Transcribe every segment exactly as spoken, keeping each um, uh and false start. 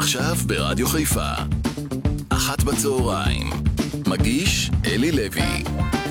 עכשיו ברדיו חיפה, אחת בצהריים. מגיש אלי לוי.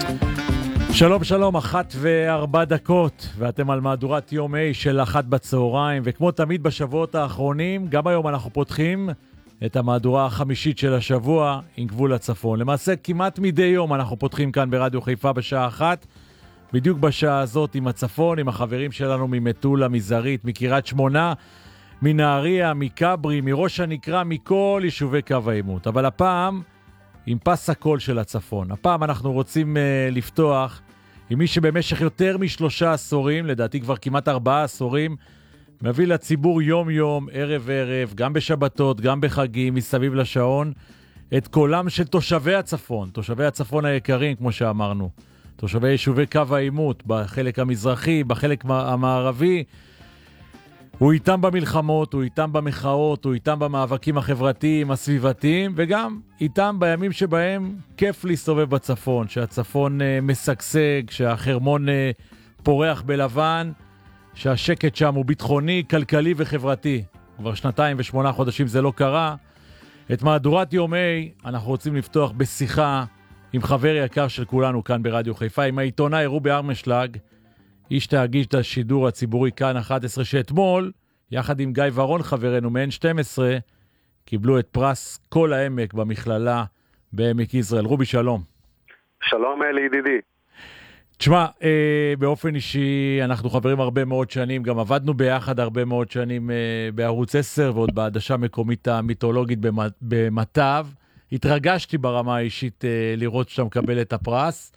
שלום שלום, אחת וארבע דקות, ואתם על מהדורת יום A של אחת בצהריים, וכמו תמיד בשבועות האחרונים, גם היום אנחנו פותחים את המהדורה החמישית של השבוע עם גבול הצפון. למעשה כמעט מדי יום אנחנו פותחים כאן ברדיו חיפה בשעה אחת, בדיוק בשעה הזאת עם הצפון, עם החברים שלנו ממטולה, מזרית, מקריית שמונה, מנהריה, מקברי, מראש הנקרה, מכל יישובי קו העימות. אבל הפעם עם פס הקול של הצפון. הפעם אנחנו רוצים uh, לפתוח עם מי שבמשך יותר משלושה עשורים, לדעתי כבר כמעט ארבעה עשורים, מביא לציבור יום יום, ערב ערב, גם בשבתות, גם בחגים, מסביב לשעון, את קולם של תושבי הצפון, תושבי הצפון היקרים, כמו שאמרנו, תושבי יישובי קו העימות, בחלק המזרחי, בחלק המערבי. הוא איתם במלחמות, הוא איתם במחאות, הוא איתם במאבקים החברתיים, הסביבתיים, וגם איתם בימים שבהם כיף להסתובב בצפון, שהצפון אה, משגשג, שהחרמון אה, פורח בלבן, שהשקט שם הוא ביטחוני, כלכלי וחברתי. כבר שנתיים ושמונה חודשים זה לא קרה. את מהדורת יום A אנחנו רוצים לפתוח בשיחה עם חבר יקר של כולנו כאן ברדיו חיפה, עם העיתונאי רובי ארמשלג, איש תאגיד את השידור הציבורי כאן אחת עשרה, שאתמול, יחד עם גיא ורון חברנו מ-אן שתים עשרה, קיבלו את פרס כל העמק במכללה בעמק יזרעאל. רובי, שלום. שלום אלי ידידי. תשמע, אה, באופן אישי אנחנו חברים הרבה מאוד שנים, גם עבדנו ביחד הרבה מאוד שנים אה, בערוץ עשר ועוד בעדשה מקומית המיתולוגית במטב. התרגשתי ברמה האישית אה, לראות שאתה מקבל את הפרס.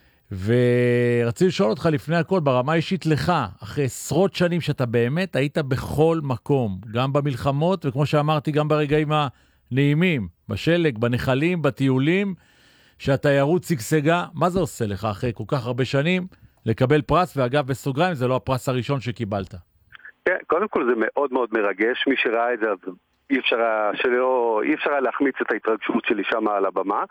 ורציתי לשאול אותך לפני הכל, ברמה האישית לך, אחרי עשרות שנים שאתה באמת היית בכל מקום, גם במלחמות, וכמו שאמרתי, גם ברגעים הנעימים, בשלג, בנחלים, בטיולים, שהתיירות שגשגה, מה זה עושה לך אחרי כל כך הרבה שנים לקבל פרס? ואגב, בסוגריים, זה לא הפרס הראשון שקיבלת. כן, קודם כל זה מאוד מאוד מרגש, מי שראה את זה, אז אי אפשר, שלא, אי אפשר להחמיץ את ההתרגשות שלי שם על הבמה.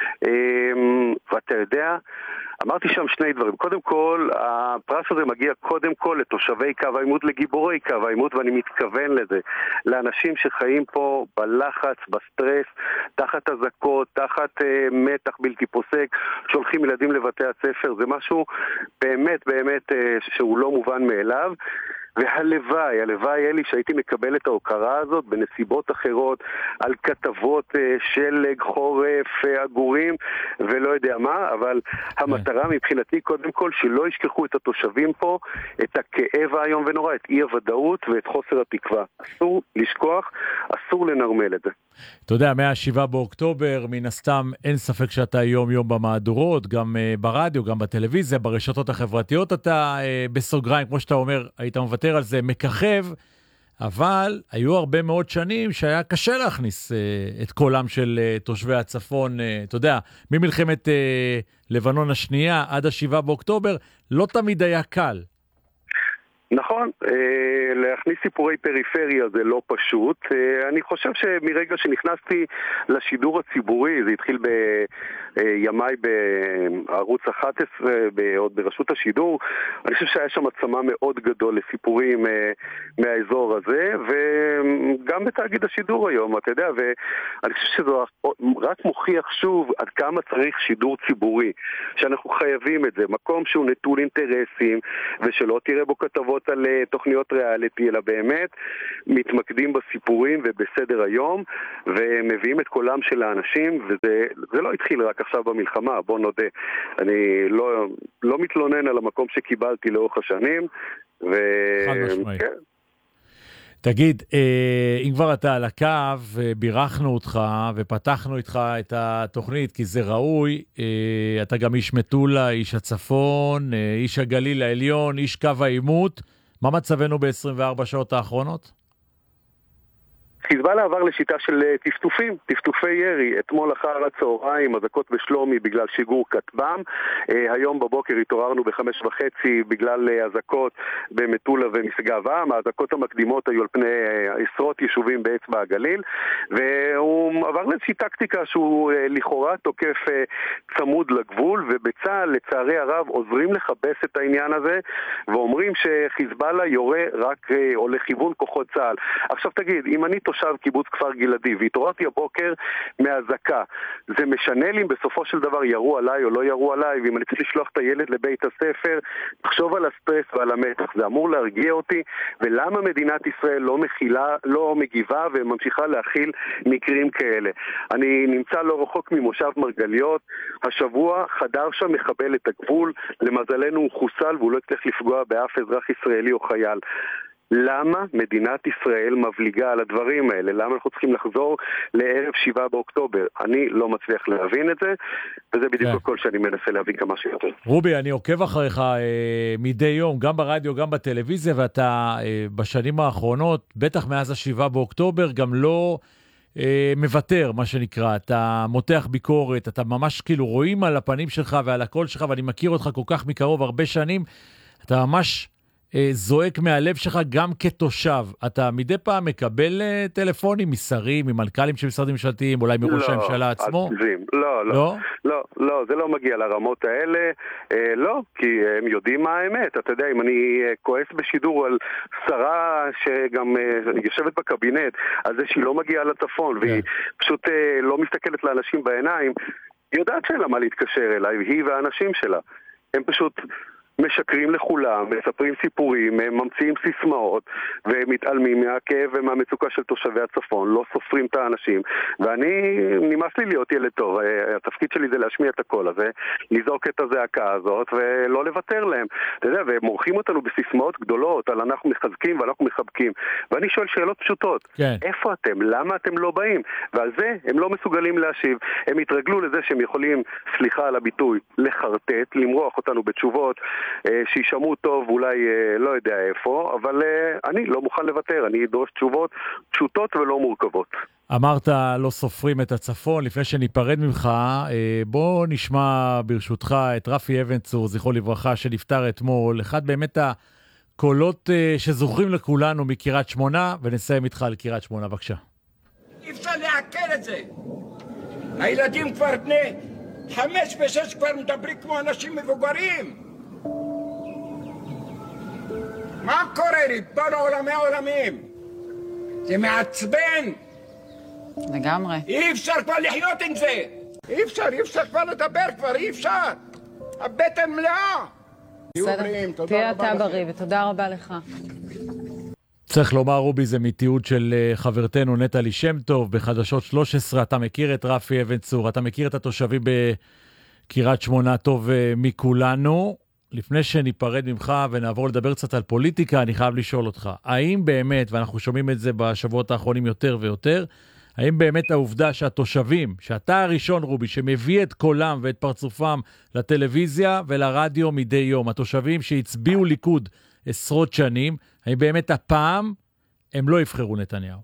ואתה יודע, אמרתי שם שני דברים. קודם כל, הפרס הזה מגיע קודם כל לתושבי קו העימות, לגיבורי קו העימות, ואני מתכוון לזה. לאנשים שחיים פה בלחץ, בסטרס, תחת הזקות, תחת אה, מתח בלתי פוסק, שולחים ילדים לבתי הספר. זה משהו באמת באמת אה, שהוא לא מובן מאליו. והלוואי, הלוואי אלי שהייתי מקבל את ההוקרה הזאת בנסיבות אחרות, על כתבות שלג, חורף, עגורים ולא יודע מה, אבל המטרה מבחינתי קודם כל שלא ישכחו את התושבים פה, את הכאב היום ונורא, את אי הוודאות ואת חוסר התקווה. אסור לשכוח, אסור לנרמל את זה. אתה יודע, מה-שבעה באוקטובר, מן הסתם אין ספק שאתה יום יום במהדורות, גם uh, ברדיו, גם בטלוויזיה, ברשתות החברתיות אתה uh, בסוגריים, כמו שאתה אומר, היית מוותר על זה, מככב, אבל היו הרבה מאוד שנים שהיה קשה להכניס uh, את קולם של uh, תושבי הצפון, uh, אתה יודע, ממלחמת uh, לבנון השנייה עד השבעה באוקטובר, לא תמיד היה קל. נכון, להכניס סיפורי פריפריה זה לא פשוט. אני חושב שמרגע שנכנסתי לשידור הציבורי, זה התחיל בימיי בערוץ אחת עשרה, עוד ברשות השידור, אני חושב שהיה שם עצמה מאוד גדול לסיפורים מהאזור הזה, וגם בתאגיד השידור היום, אתה יודע, ואני חושב שזה רק מוכיח שוב עד כמה צריך שידור ציבורי, שאנחנו חייבים את זה, מקום שהוא נטול אינטרסים, ושלא תראה בו כתבות על תוכניות ריאליטי, אלא באמת מתמקדים בסיפורים ובסדר היום, ומביאים את קולם של האנשים, וזה זה לא התחיל רק עכשיו במלחמה, בוא נודה. אני לא, לא מתלונן על המקום שקיבלתי לאורך השנים, ו... חד משמעי. כן. תגיד, אם כבר אתה על הקו, בירכנו אותך ופתחנו איתך את התוכנית, כי זה ראוי, אתה גם איש מטולה, איש הצפון, איש הגליל העליון, איש קו העימות. מה מצבנו ב-עשרים וארבע שעות האחרונות? חיזבאללה עבר לשיטה של טפטופים, טפטופי ירי. אתמול אחר הצהריים, אזעקות בשלומי בגלל שיגור כטב"ם. היום בבוקר התעוררנו בחמש וחצי בגלל אזעקות במטולה ומשגב עם. האזעקות המקדימות היו על פני עשרות יישובים באצבע הגליל, והוא עבר לאיזושהי טקטיקה שהוא לכאורה תוקף צמוד לגבול, ובצה"ל לצערי הרב עוזרים לחבש את העניין הזה, ואומרים שחיזבאללה יורה רק או לכיוון כוחות צה"ל. עכשיו תגיד, אם אני תושב קיבוץ כפר גלעדי, והתעוררתי הבוקר מהזקה. זה משנה לי אם בסופו של דבר ירו עליי או לא ירו עליי, ואם אני צריך לשלוח את הילד לבית הספר, תחשוב על הסטרס ועל המתח. זה אמור להרגיע אותי, ולמה מדינת ישראל לא מכילה, לא מגיבה וממשיכה להכיל מקרים כאלה. אני נמצא לא רחוק ממושב מרגליות, השבוע חדר שם מחבל את הגבול, למזלנו הוא חוסל והוא לא הצליח לפגוע באף אזרח ישראלי או חייל. למה מדינת ישראל מבליגה על הדברים האלה? למה אנחנו צריכים לחזור לערב שבעה באוקטובר? אני לא מצליח להבין את זה, וזה בדיוק הכל שאני מנסה להבין כמה שיותר. רובי, אני עוקב אחריך אה, מדי יום, גם ברדיו, גם בטלוויזיה, ואתה אה, בשנים האחרונות, בטח מאז השבעה באוקטובר, גם לא אה, מוותר, מה שנקרא. אתה מותח ביקורת, אתה ממש כאילו רואים על הפנים שלך ועל הקול שלך, ואני מכיר אותך כל כך מקרוב הרבה שנים, אתה ממש זועק מהלב שלך גם כתושב. אתה מדי פעם מקבל טלפונים משרים, ממנכ"לים של משרדים ממשלתיים, אולי מראש לא, הממשלה עצמו? לא, לא, לא, לא, לא, זה לא מגיע לרמות האלה, אה, לא, כי הם יודעים מה האמת. אתה יודע, אם אני כועס בשידור על שרה שגם אה, יושבת בקבינט, על זה שהיא לא מגיעה לצפון, והיא פשוט אה, לא מסתכלת לאנשים בעיניים, היא יודעת שאין לה מה להתקשר אליי, היא והאנשים שלה. הם פשוט משקרים לכולם, מספרים סיפורים, ממציאים סיסמאות ומתעלמים מהכאב ומהמצוקה של תושבי הצפון, לא סופרים את האנשים, ואני, נמאס לי להיות ילד טוב. התפקיד שלי זה להשמיע את הקול הזה, לזעוק את הזעקה הזאת ולא לוותר להם. אתה יודע, והם מורחים אותנו בסיסמאות גדולות על אנחנו מחזקים ואנחנו מחבקים, ואני שואל שאלות פשוטות. כן. איפה אתם? למה אתם לא באים? ועל זה הם לא מסוגלים להשיב. הם התרגלו לזה שהם יכולים, סליחה על הביטוי, לחרטט, למרוח אותנו בתשובות שישמעו טוב, אולי לא יודע איפה, אבל אני לא מוכן לוותר, אני אדרוש תשובות פשוטות ולא מורכבות. אמרת לא סופרים את הצפון, לפני שניפרד ממך, בוא נשמע ברשותך את רפי אבן צור, זכרו לברכה, שנפטר אתמול, אחד באמת הקולות שזוכרים לכולנו מקריית שמונה, ונסיים איתך על קריית שמונה, בבקשה. אי אפשר לעכל את זה. הילדים כבר בני חמש ושש כבר מדברים כמו אנשים מבוגרים. מה קורה לי? בנו עולמי עולמים. זה מעצבן. לגמרי. אי אפשר כבר לחיות עם זה. אי אפשר, אי אפשר כבר לדבר כבר, אי אפשר. הבטן מלאה. בסדר, תהיה אתה בריא ותודה רבה לך. צריך לומר, רובי, זה מתיעוד של חברתנו נטלי שם טוב בחדשות שלוש עשרה. אתה מכיר את רפי אבן צור, אתה מכיר את התושבים בקריית שמונה טוב מכולנו. לפני שניפרד ממך ונעבור לדבר קצת על פוליטיקה, אני חייב לשאול אותך, האם באמת, ואנחנו שומעים את זה בשבועות האחרונים יותר ויותר, האם באמת העובדה שהתושבים, שאתה הראשון רובי, שמביא את קולם ואת פרצופם לטלוויזיה ולרדיו מדי יום, התושבים שהצביעו ליכוד עשרות שנים, האם באמת הפעם הם לא יבחרו נתניהו?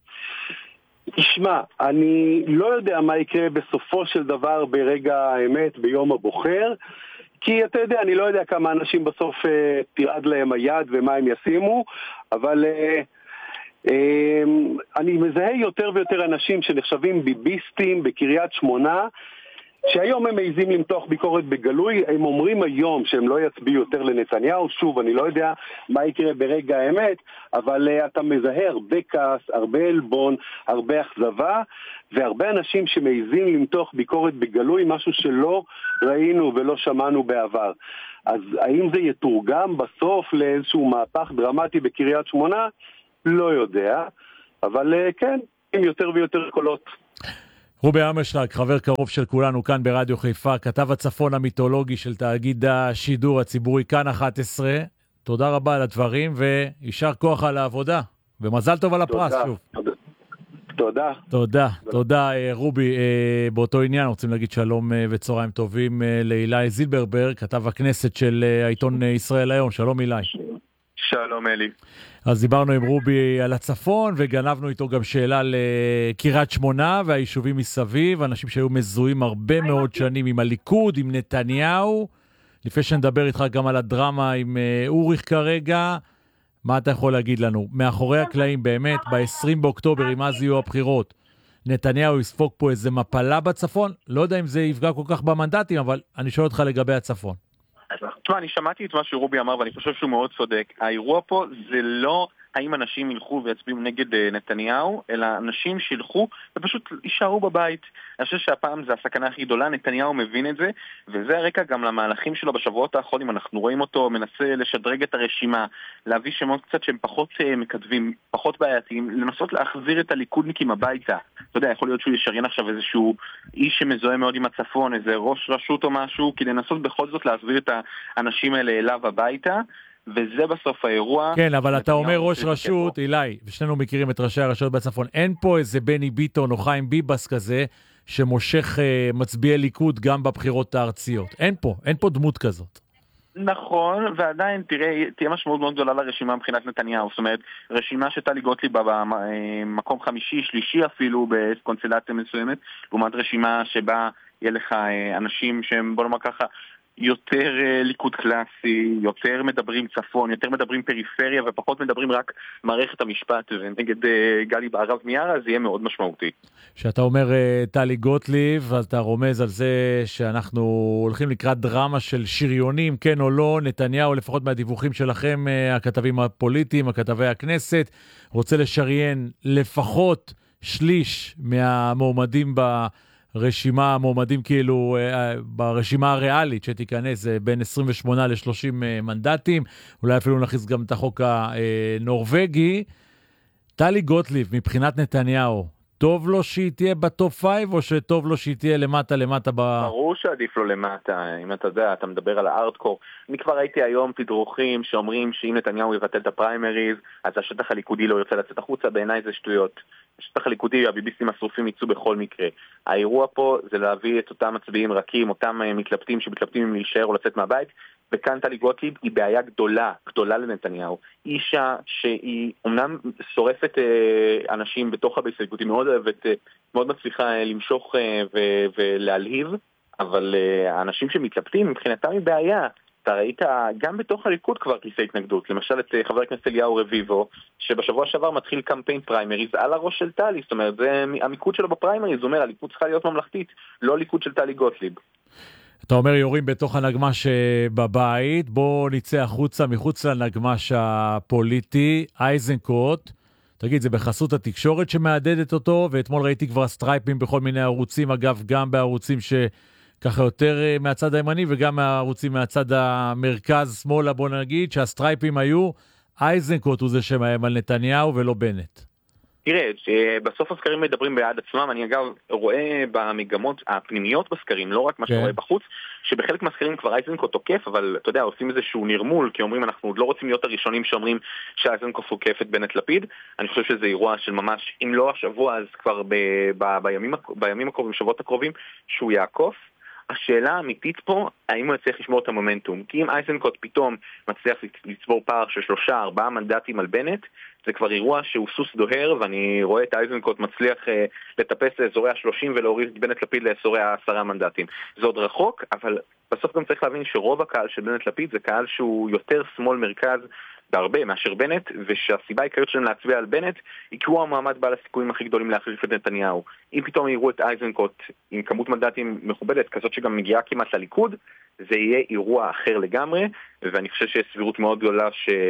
תשמע, אני לא יודע מה יקרה בסופו של דבר ברגע האמת, ביום הבוחר, כי אתה יודע, אני לא יודע כמה אנשים בסוף אה, תירד להם היד ומה הם ישימו, אבל אה, אה, אני מזהה יותר ויותר אנשים שנחשבים ביביסטים בקריית שמונה, שהיום הם מעיזים למתוח ביקורת בגלוי. הם אומרים היום שהם לא יצביעו יותר לנתניהו. שוב, אני לא יודע מה יקרה ברגע האמת, אבל uh, אתה מזהה הרבה כעס, הרבה אלבון, הרבה אכזבה, והרבה אנשים שמעיזים למתוח ביקורת בגלוי, משהו שלא ראינו ולא שמענו בעבר. אז האם זה יתורגם בסוף לאיזשהו מהפך דרמטי בקריית שמונה? לא יודע, אבל uh, כן, עם יותר ויותר קולות. רובי אמרשלג, חבר קרוב של כולנו כאן ברדיו חיפה, כתב הצפון המיתולוגי של תאגיד השידור הציבורי כאן אחת עשרה. תודה רבה על הדברים וישר כוח על העבודה. ומזל טוב על הפרס תודה, שוב. תודה. תודה. תודה, תודה רובי. באותו עניין רוצים להגיד שלום וצהריים טובים לאילי זילברברג, כתב הכנסת של העיתון ישראל היום. שלום אילי. שלום אלי. אז דיברנו עם רובי על הצפון, וגנבנו איתו גם שאלה לקריית שמונה והיישובים מסביב, אנשים שהיו מזוהים הרבה מאוד שנים עם הליכוד, עם נתניהו. לפני שנדבר איתך גם על הדרמה עם אוריך כרגע, מה אתה יכול להגיד לנו? מאחורי הקלעים באמת, ב-עשרים באוקטובר, אם אז יהיו הבחירות, נתניהו יספוג פה איזה מפלה בצפון? לא יודע אם זה יפגע כל כך במנדטים, אבל אני שואל אותך לגבי הצפון. תשמע, אני שמעתי את מה שרובי אמר, ואני חושב שהוא מאוד צודק. האירוע פה זה לא האם אנשים ילכו ויצביעו נגד נתניהו, אלא אנשים שילכו ופשוט יישארו בבית. אני חושב שהפעם זה הסכנה הכי גדולה, נתניהו מבין את זה, וזה הרקע גם למהלכים שלו בשבועות האחרונים. אנחנו רואים אותו מנסה לשדרג את הרשימה, להביא שמות קצת שהם פחות מקדבים, פחות בעייתיים, לנסות להחזיר את הליכודניקים הביתה. אתה יודע, יכול להיות שהוא ישריין עכשיו איזשהו איש שמזוהה מאוד עם הצפון, איזה ראש רשות או משהו, כדי לנסות בכל זאת להחזיר את האנשים האלה אליו הביתה, וזה בסוף האירוע. כן, אבל אתה אומר ראש רשות, אילי, ושנינו מכירים את ראשי הרשויות בצפון, אין פה איזה בני ביטון או חיים ביבס כזה, שמושך uh, מצביעי ליכוד גם בבחירות הארציות. אין פה, אין פה דמות כזאת. נכון, ועדיין תראה, תהיה משמעות מאוד גדולה לרשימה מבחינת נתניהו. זאת אומרת, רשימה שטלי גוטליב במקום חמישי, שלישי אפילו בקונסטלציה מסוימת, לעומת רשימה שבה יהיה לך אנשים שהם, בוא נאמר ככה, יותר ליכוד קלאסי, יותר מדברים צפון, יותר מדברים פריפריה ופחות מדברים רק מערכת המשפט, ונגד גלי בערב מיארה זה יהיה מאוד משמעותי. כשאתה אומר טלי גוטליב, אז אתה רומז על זה שאנחנו הולכים לקראת דרמה של שריונים, כן או לא, נתניהו, לפחות מהדיווחים שלכם, הכתבים הפוליטיים, הכתבי הכנסת, רוצה לשריין לפחות שליש מהמועמדים ב... רשימה, מועמדים כאילו ברשימה הריאלית שתיכנס בין עשרים ושמונה ל-שלושים מנדטים, אולי אפילו נכניס גם את החוק הנורווגי. טלי גוטליב, מבחינת נתניהו, טוב לו שהיא תהיה בטופ פייב, או שטוב לו שהיא תהיה למטה למטה ב... ברור שעדיף לו למטה, אם אתה יודע, אתה מדבר על הארדקור. אני כבר ראיתי היום תדרוכים שאומרים שאם נתניהו יבטל את הפריימריז, אז השטח הליכודי לא ירצה לצאת החוצה, בעיניי זה שטויות. השטח הליכודי והביביסטים השרופים יצאו בכל מקרה. האירוע פה זה להביא את אותם מצביעים רכים, אותם מתלבטים שמתלבטים אם להישאר או לצאת מהבית, וכאן טלי גוטליב היא בעיה גדולה, גדולה לנתניהו. אישה שהיא אומנם שורפת אה, אנשים בתוך הבית, היא מאוד אוהבת, אה, מאוד מצליחה למשוך אה, ו- ולהלהיב, אבל אה, האנשים שמתלבטים מבחינתם היא בעיה. אתה ראית גם בתוך הליכוד כבר כיסי התנגדות, למשל את חבר הכנסת אליהו רביבו, שבשבוע שעבר מתחיל קמפיין פריימריז על הראש של טלי, זאת אומרת, זה המיקוד שלו בפריימריז, זאת אומרת, הליכוד צריכה להיות ממלכתית, לא ליכוד של טלי גוטליב. אתה אומר יורים בתוך הנגמש בבית, בוא נצא החוצה, מחוץ לנגמש הפוליטי, אייזנקוט, תגיד, זה בחסות התקשורת שמעדדת אותו, ואתמול ראיתי כבר סטרייפים בכל מיני ערוצים, אגב, גם בערוצים ש... ככה יותר מהצד הימני וגם מהערוצים מהצד המרכז שמאלה, בוא נגיד שהסטרייפים היו, אייזנקוט הוא זה שמאיים על נתניהו ולא בנט. תראה, בסוף הסקרים מדברים בעד עצמם, אני אגב רואה במגמות הפנימיות בסקרים, לא רק מה שאתה רואה בחוץ, שבחלק מהסקרים כבר אייזנקוט תוקף, אבל אתה יודע, עושים איזשהו נרמול, כי אומרים אנחנו עוד לא רוצים להיות הראשונים שאומרים שאייזנקוט תוקף את בנט לפיד. אני חושב שזה אירוע של ממש, אם לא השבוע, אז כבר ב- ב- בימים, בימים הקרובים, שבועות הקרובים, שהוא יעקוף. השאלה האמיתית פה, האם הוא יצליח לשמור את המומנטום? כי אם אייזנקוט פתאום מצליח לצבור פער של שלושה, ארבעה מנדטים על בנט, זה כבר אירוע שהוא סוס דוהר, ואני רואה את אייזנקוט מצליח אה, לטפס לאזורי ה-שלושים ולהוריד את בנט לפיד לאזורי ה-עשרה מנדטים. זה עוד רחוק, אבל בסוף גם צריך להבין שרוב הקהל של בנט לפיד זה קהל שהוא יותר שמאל מרכז, בהרבה מאשר בנט, ושהסיבה העיקרית שלהם להצביע על בנט היא כי הוא המעמד בעל הסיכויים הכי גדולים להחליף את נתניהו. אם פתאום יראו את אייזנקוט עם כמות מנדטים מכובדת כזאת שגם מגיעה כמעט לליכוד, זה יהיה אירוע אחר לגמרי, ואני חושב שיש סבירות מאוד גדולה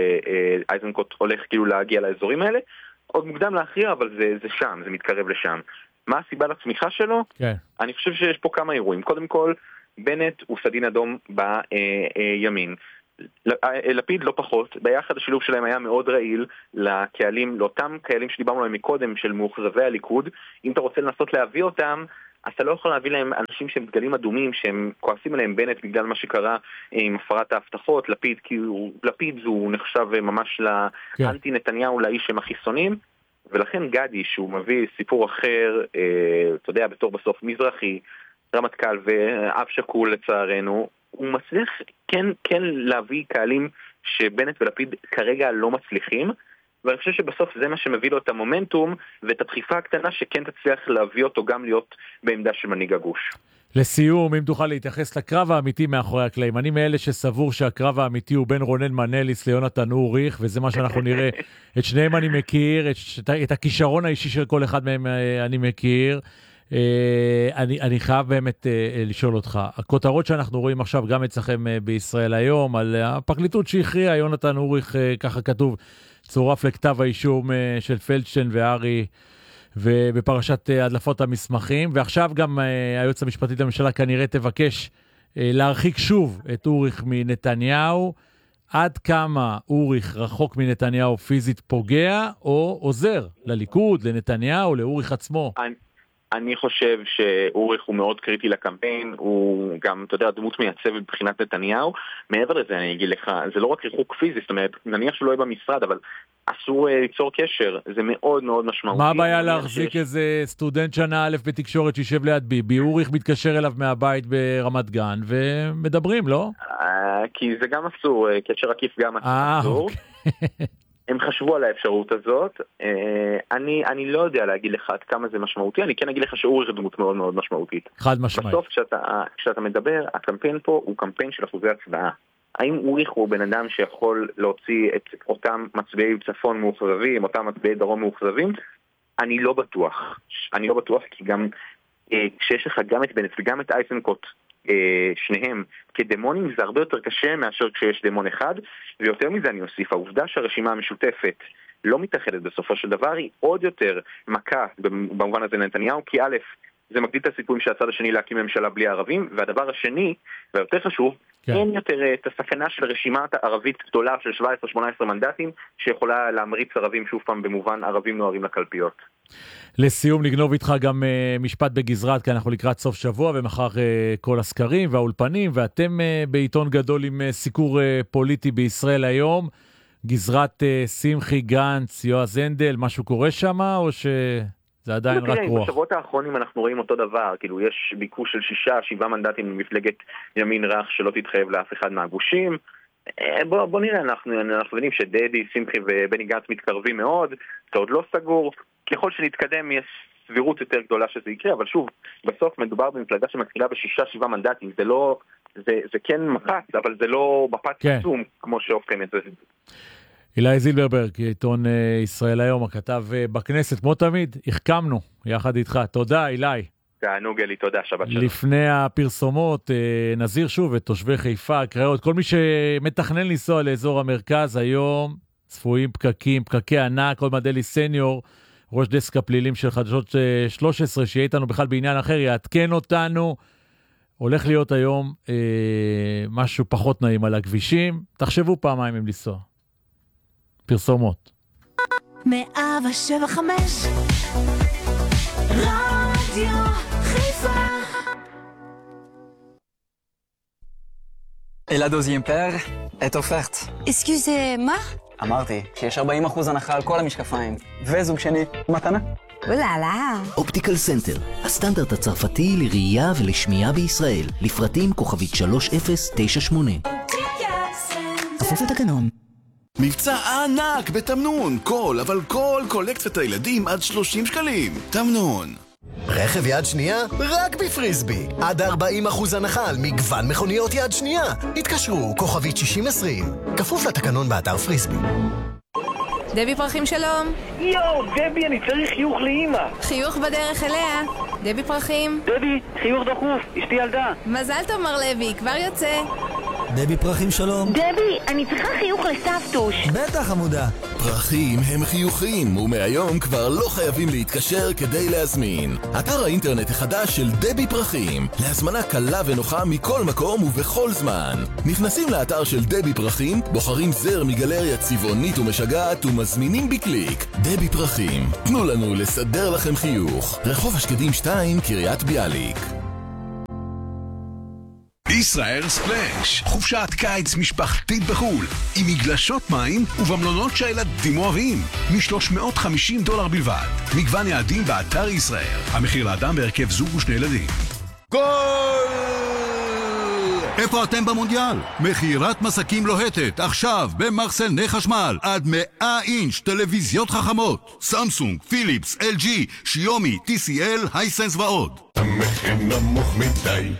שאייזנקוט הולך כאילו להגיע לאזורים האלה. עוד מוקדם להכריע, אבל זה, זה שם, זה מתקרב לשם. מה הסיבה לצמיחה שלו? כן. אני חושב שיש פה כמה אירועים. קודם כל, בנט הוא סדין אדום בימין. לפיד לא פחות, ביחד השילוב שלהם היה מאוד רעיל לקהלים, לאותם קהלים שדיברנו להם מקודם של מאוכזבי הליכוד. אם אתה רוצה לנסות להביא אותם, אז אתה לא יכול להביא להם אנשים שהם דגלים אדומים, שהם כועסים עליהם בנט בגלל מה שקרה עם הפרת ההבטחות. לפיד, כי הוא, לפיד הוא נחשב ממש לאנטי נתניהו, לאיש עם החיסונים, ולכן גדי שהוא מביא סיפור אחר, אה, אתה יודע, בתור בסוף מזרחי, רמטכ"ל ואב שקול לצערנו, הוא מצליח כן, כן להביא קהלים שבנט ולפיד כרגע לא מצליחים, ואני חושב שבסוף זה מה שמביא לו את המומנטום ואת הדחיפה הקטנה שכן תצליח להביא אותו גם להיות בעמדה של מנהיג הגוש. לסיום, אם תוכל להתייחס לקרב האמיתי מאחורי הקלעים. אני מאלה שסבור שהקרב האמיתי הוא בין רונן מנליס ליונתן אוריך, וזה מה שאנחנו נראה. את שניהם אני מכיר, את, את הכישרון האישי של כל אחד מהם אני מכיר. אני, אני חייב באמת לשאול אותך, הכותרות שאנחנו רואים עכשיו גם אצלכם בישראל היום, על הפרקליטות שהכריעה, יונתן אוריך, ככה כתוב, צורף לכתב האישום של פלדשטיין וארי ובפרשת הדלפות המסמכים, ועכשיו גם היועצת המשפטית לממשלה כנראה תבקש להרחיק שוב את אוריך מנתניהו. עד כמה אוריך רחוק מנתניהו פיזית פוגע או עוזר לליכוד, לנתניהו, לאוריך עצמו? אני, אני חושב שאוריך הוא מאוד קריטי לקמפיין, הוא גם, אתה יודע, דמות מייצבת מבחינת נתניהו. מעבר לזה אני אגיד לך, זה לא רק ריחוק פיזי, זאת אומרת, נניח שלא יהיה במשרד, אבל אסור ליצור קשר, זה מאוד מאוד משמעותי. מה הבעיה להחזיק שיש... איזה סטודנט שנה א' בתקשורת שישב ליד ביבי, אוריך מתקשר אליו מהבית ברמת גן, ומדברים, לא? כי זה גם אסור, קשר עקיף גם אסור. הם חשבו על האפשרות הזאת. אני, אני לא יודע להגיד לך עד כמה זה משמעותי, אני כן אגיד לך שאוריך זה דמות מאוד מאוד משמעותית. חד משמעית. בסוף, כשאתה, כשאתה מדבר, הקמפיין פה הוא קמפיין של אחוזי הצבעה. האם אוריך הוא בן אדם שיכול להוציא את אותם מצביעי צפון מאוכזבים, אותם מצביעי דרום מאוכזבים? אני לא בטוח. אני לא בטוח כי גם אה, כשיש לך גם את בנט וגם את אייזנקוט, אה, שניהם כדמונים, זה הרבה יותר קשה מאשר כשיש דמון אחד, ויותר מזה אני אוסיף, העובדה שהרשימה המשותפת לא מתאחדת בסופו של דבר היא עוד יותר מכה במובן הזה לנתניהו, כי א', זה מגדיל את הסיכויים שהצד השני להקים ממשלה בלי ערבים, והדבר השני, והיותר חשוב, כן. אין יותר את הסכנה של רשימת ערבית גדולה של שבע עשרה שמונה עשרה מנדטים, שיכולה להמריץ ערבים שוב פעם במובן ערבים נוערים לקלפיות. לסיום, לגנוב איתך גם uh, משפט בגזרת, כי אנחנו לקראת סוף שבוע, ומחר uh, כל הסקרים והאולפנים, ואתם uh, בעיתון גדול עם uh, סיקור uh, פוליטי בישראל היום, גזרת uh, שמחי גנץ, יועז הנדל, משהו קורה שם, או ש... זה עדיין רק רוח. בשבועות האחרונים אנחנו רואים אותו דבר, כאילו יש ביקוש של שישה, שבעה מנדטים ממפלגת ימין רך שלא תתחייב לאף אחד מהגושים. בוא, בוא נראה, אנחנו, אנחנו יודעים שדדי, שמחי ובני גנץ מתקרבים מאוד, זה עוד לא סגור. ככל שנתקדם יש סבירות יותר גדולה שזה יקרה, אבל שוב, בסוף מדובר במפלגה שמתחילה בשישה, שבעה מנדטים, זה לא, זה, זה כן מפץ, אבל זה לא מפץ כן. עצום, כמו שהופכים את זה. אילי זילברברג, עיתון ישראל היום, הכתב בכנסת, כמו תמיד, החכמנו יחד איתך. תודה, אילי. תענוג לי, תודה, שבת שלום. לפני הפרסומות, נזיר שוב את תושבי חיפה, קריות, כל מי שמתכנן לנסוע לאזור המרכז היום, צפויים פקקים, פקקי ענק, עוד מדלי סניור, ראש דסק הפלילים של חדשות שלוש עשרה, שיהיה איתנו בכלל בעניין אחר, יעדכן אותנו. הולך להיות היום אה, משהו פחות נעים על הכבישים, תחשבו פעמיים אם לנסוע. פרסומות. מאה שבע חמש רדיו חיפה. Et la deuxième paire est offerte. Excusez-moi? אמרתי שיש ארבעים אחוז הנחה על כל המשקפיים. וזוג שני, מתנה. אוללה. אופטיקל סנטר, הסטנדרט הצרפתי לראייה ולשמיעה בישראל. לפרטים כוכבית שלוש אפס תשע שמונה. כפוף לתקנון. מבצע ענק בתמנון, כל, אבל כל קולקציית הילדים עד שלושים שקלים. תמנון. רכב יד שנייה? רק בפריסבי. עד ארבעים אחוז הנחה על מגוון מכוניות יד שנייה. התקשרו, כוכבית שישים עשרים. כפוף לתקנון באתר פריסבי. דבי פרחים שלום. יואו, דבי, אני צריך חיוך לאמא. חיוך בדרך אליה. דבי פרחים. דבי, חיוך דחוף, אשתי ילדה. מזל טוב מר לוי, כבר יוצא. דבי פרחים שלום. דבי, אני צריכה חיוך לסבתוש. בטח עמודה. פרחים הם חיוכים, ומהיום כבר לא חייבים להתקשר כדי להזמין. אתר האינטרנט החדש של דבי פרחים, להזמנה קלה ונוחה מכל מקום ובכל זמן. נכנסים לאתר של דבי פרחים, בוחרים זר מגלריה צבעונית ומשגעת ומזמינים בקליק. דבי פרחים, תנו לנו לסדר לכם חיוך. רחוב השקדים שתיים, קריית ביאליק. ישראל ספלאש, חופשת קיץ משפחתית בחול, עם מגלשות מים ובמלונות שהילדים אוהבים, מ-שלוש מאות וחמישים דולר בלבד. מגוון יעדים באתר ישראל. המחיר לאדם בהרכב זוג ושני ילדים. גול! איפה אתם במונדיאל? מכירת מסקים לוהטת, עכשיו במחסני חשמל, עד מאה אינץ' טלוויזיות חכמות, סמסונג, פיליפס, אל ג'י, שיומי, טי סי אל, הייסנס ועוד. המחיר נמוך מדי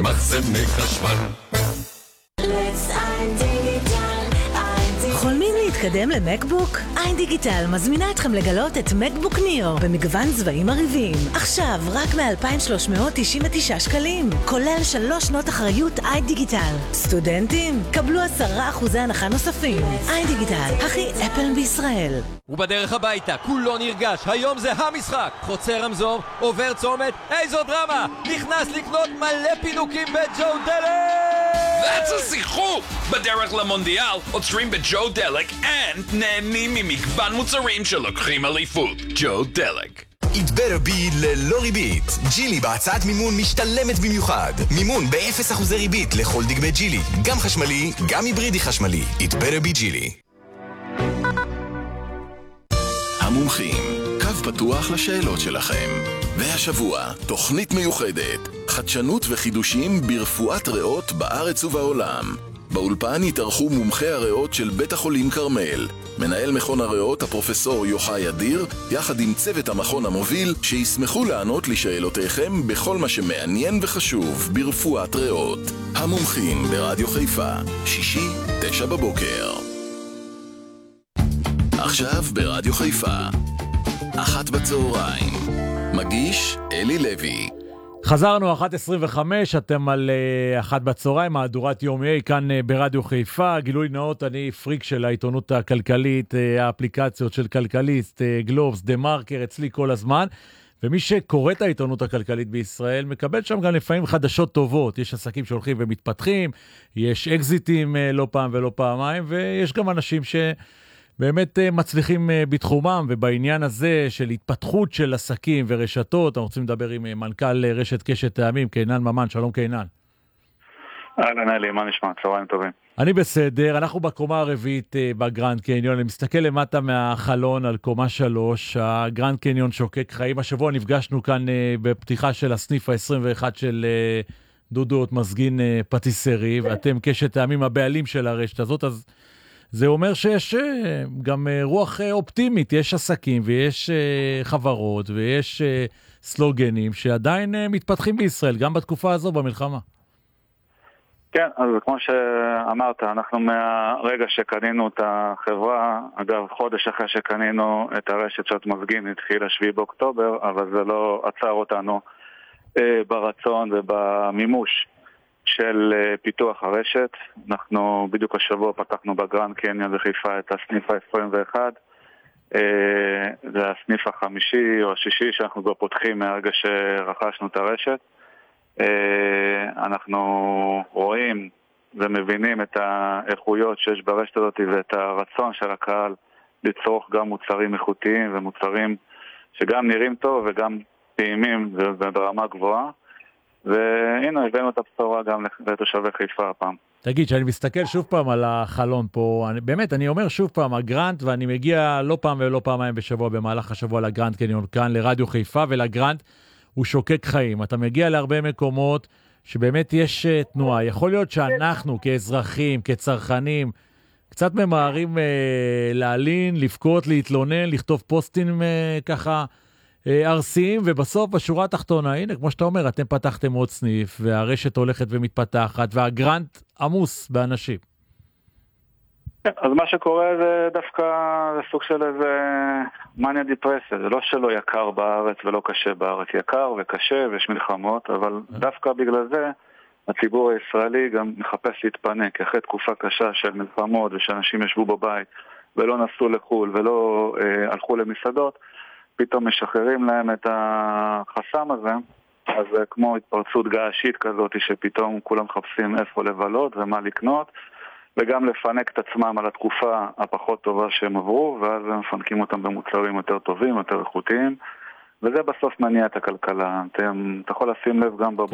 במחסני חשמל. חולמים להתחבר מתקדם למקבוק? איי דיגיטל מזמינה אתכם לגלות את מקבוק ניאו במגוון צבעים עריבים. עכשיו רק מ-אלפיים ושלוש מאות תשעים ותשעה שקלים, כולל שלוש שנות אחריות איי דיגיטל. סטודנטים, קבלו עשרה אחוזי הנחה נוספים. איי דיגיטל, הכי אפל בישראל. ובדרך הביתה, כולו נרגש, היום זה המשחק. חוצה רמזור, עובר צומת, איזו דרמה! נכנס לקנות מלא פינוקים בג'ו דלק! That's a שיחוק! בדרך למונדיאל עוצרים בג'ו דלק and נהנים ממגוון מוצרים שלוקחים אליפות. ג'ו דלק. It better be ללא ריבית. ג'ילי בהצעת מימון משתלמת במיוחד. מימון ב-אפס אחוזי ריבית לכל דגמי ג'ילי. גם חשמלי, גם היברידי חשמלי. It better be ג'ילי. המומחים, קו פתוח לשאלות שלכם. והשבוע, תוכנית מיוחדת, חדשנות וחידושים ברפואת ריאות בארץ ובעולם. באולפן התארחו מומחי הריאות של בית החולים קרמל, מנהל מכון הריאות הפרופסור יוחאי אדיר, יחד עם צוות המכון המוביל, שישמחו לענות לשאלותיכם בכל מה שמעניין וחשוב ברפואת ריאות. המומחים ברדיו חיפה, שישי, תשע בבוקר. עכשיו ברדיו חיפה, אחת בצהריים. מגיש אלי לוי. חזרנו אחת עשרים וחמש, אתם על uh, אחת בצהריים, מהדורת יום A כאן uh, ברדיו חיפה. גילוי נאות, אני פריק של העיתונות הכלכלית, uh, האפליקציות של כלכליסט, uh, גלובס, דה מרקר, אצלי כל הזמן. ומי שקורא את העיתונות הכלכלית בישראל מקבל שם גם לפעמים חדשות טובות. יש עסקים שהולכים ומתפתחים, יש אקזיטים uh, לא פעם ולא פעמיים, ויש גם אנשים ש... באמת מצליחים בתחומם, ובעניין הזה של התפתחות של עסקים ורשתות, אנחנו רוצים לדבר עם מנכ"ל רשת קשת טעמים, קינן ממן. שלום קינן. אהלן אלי, מה נשמע? צהריים טובים. אני בסדר, אנחנו בקומה הרביעית בגרנד קניון, אני מסתכל למטה מהחלון על קומה שלוש, הגרנד קניון שוקק חיים. השבוע נפגשנו כאן בפתיחה של הסניף ה-עשרים ואחת של דודו מזגין פטיסרי, ואתם קשת טעמים הבעלים של הרשת הזאת, אז זה אומר שיש גם רוח אופטימית, יש עסקים ויש חברות ויש סלוגנים שעדיין מתפתחים בישראל, גם בתקופה הזו במלחמה. כן, אז כמו שאמרת, אנחנו מהרגע שקנינו את החברה, אגב חודש אחרי שקנינו את הרשת שאת מזגין, התחיל השביעי באוקטובר, אבל זה לא עצר אותנו ברצון ובמימוש של פיתוח הרשת. אנחנו בדיוק השבוע פתחנו בגרנד קניון בחיפה את הסניף ה-עשרים ואחת. זה הסניף החמישי או השישי שאנחנו כבר פותחים מהרגע שרכשנו את הרשת. אנחנו רואים ומבינים את האיכויות שיש ברשת הזאת ואת הרצון של הקהל לצרוך גם מוצרים איכותיים ומוצרים שגם נראים טוב וגם טעימים וברמה גבוהה. והנה, הבאנו את הבשורה גם לתושבי חיפה הפעם. תגיד, שאני מסתכל שוב פעם על החלון פה, אני, באמת, אני אומר שוב פעם, הגרנד, ואני מגיע לא פעם ולא פעמיים בשבוע, במהלך השבוע לגרנד קניון כאן, לרדיו חיפה, ולגרנד הוא שוקק חיים. אתה מגיע להרבה מקומות שבאמת יש תנועה. יכול להיות שאנחנו כאזרחים, כצרכנים, קצת ממהרים אה, להלין, לפקות, להתלונן, לכתוב פוסטים אה, ככה, ארסיים, ובסוף בשורה התחתונה, הנה, כמו שאתה אומר, אתם פתחתם עוד סניף, והרשת הולכת ומתפתחת, והגרנט עמוס באנשים. אז מה שקורה זה דווקא זה סוג של איזה מניה דיפרסיה, זה לא שלא יקר בארץ ולא קשה בארץ, יקר וקשה ויש מלחמות, אבל דווקא בגלל זה הציבור הישראלי גם מחפש להתפנק, אחרי תקופה קשה של מלחמות ושאנשים ישבו בבית ולא נסעו לחול ולא אה, הלכו למסעדות, פתאום משחררים להם את החסם הזה, אז זה כמו התפרצות געשית כזאת שפתאום כולם מחפשים איפה לבלות ומה לקנות, וגם לפנק את עצמם על התקופה הפחות טובה שהם עברו, ואז הם מפנקים אותם במוצרים יותר טובים, יותר איכותיים, וזה בסוף מניע את הכלכלה. אתה יכול לשים לב גם בבורסה.